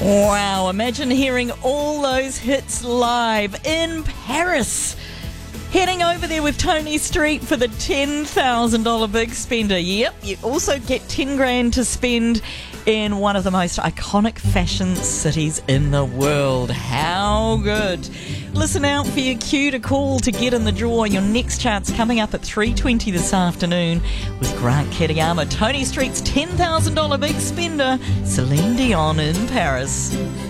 Wow, imagine hearing all those hits live in Paris. Heading over there with Tony Street for the $10,000 big spender. Yep, you also get 10 grand to spend in one of the most iconic fashion cities in the world. How good. Listen out for your cue to call to get in the draw. Your next chance coming up at 3:20 this afternoon with Grant Katayama. Tony Street's $10,000 big spender, Celine Dion in Paris.